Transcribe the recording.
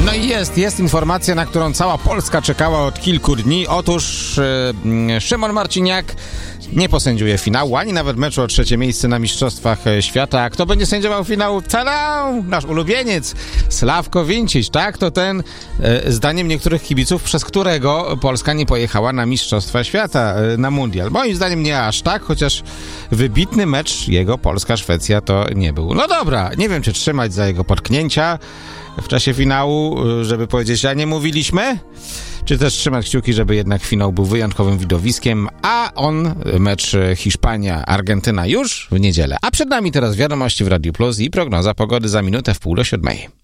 No i jest informacja, na którą cała Polska czekała od kilku dni. Otóż Szymon Marciniak nie posędziuje finału, ani nawet meczu o trzecie miejsce na Mistrzostwach Świata. A kto będzie sędziował finału? Tada! Nasz ulubieniec, Sławko Vincic. Tak, to ten, zdaniem niektórych kibiców, przez którego Polska nie pojechała na Mistrzostwa Świata, na mundial. Moim zdaniem nie aż tak, chociaż wybitny mecz jego Polska-Szwecja to nie był. No dobra, nie wiem, czy trzymać za jego potknięcia w czasie finału, żeby powiedzieć, a nie mówiliśmy? Czy też trzymać kciuki, żeby jednak finał był wyjątkowym widowiskiem, a mecz Hiszpania-Argentyna już w niedzielę. A przed nami teraz wiadomości w Radiu Plus i prognoza pogody za minutę w 6:30.